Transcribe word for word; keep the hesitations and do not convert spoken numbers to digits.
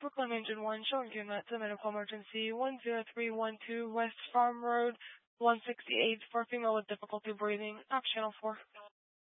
Brooklyn Engine one, showing unit to medical emergency one zero three one two West Farm Road, one sixty-eight for female with difficulty breathing. Up channel four.